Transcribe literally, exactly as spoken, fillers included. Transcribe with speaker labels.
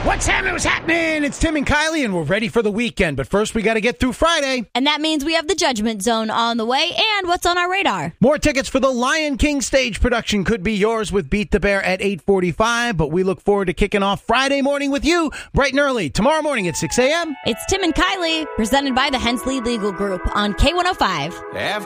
Speaker 1: What's happening? What's happening? It's Tim and Kylie, and we're ready for the weekend. But first, we got to get through Friday.
Speaker 2: And that means we have the Judgment Zone on the way. And what's on our radar?
Speaker 1: More tickets for the Lion King stage production could be yours with Beat the Bear at eight forty-five. But we look forward to kicking off Friday morning with you, bright and early, tomorrow morning at six a.m.
Speaker 2: It's Tim and Kylie, presented by the Hensley Legal Group on K one oh five.
Speaker 3: After